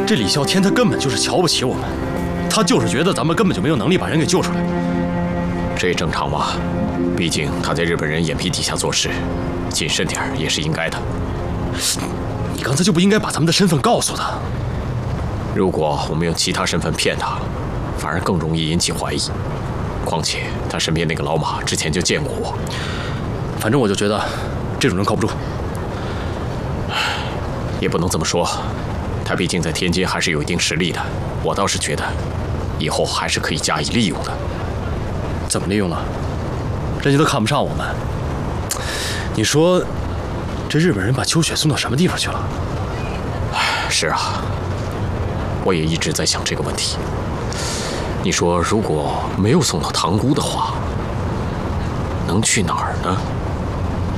这李啸天他根本就是瞧不起我们，他就是觉得咱们根本就没有能力把人给救出来。 这正常嘛，毕竟他在日本人眼皮底下做事，谨慎点也是应该的。 你刚才就不应该把咱们的身份告诉他。 如果我们用其他身份骗他，反而更容易引起怀疑。况且他身边那个老马之前就见过我。 反正我就觉得这种人靠不住。 也不能这么说，他毕竟在天津还是有一定实力的。我倒是觉得，以后还是可以加以利用的。 怎么利用了？人家都看不上我们。你说，这日本人把秋雪送到什么地方去了？ 是啊，我也一直在想这个问题。你说，如果没有送到塘沽的话，能去哪儿呢？